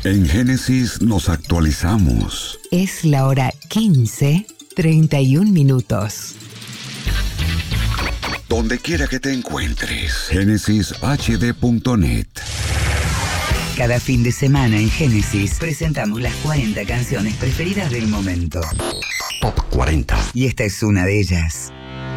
En Génesis nos actualizamos. Es la hora 15:31. Donde quiera que te encuentres, GénesisHD.net. Cada fin de semana en Génesis presentamos las 40 canciones preferidas del momento. Top 40. Y esta es una de ellas.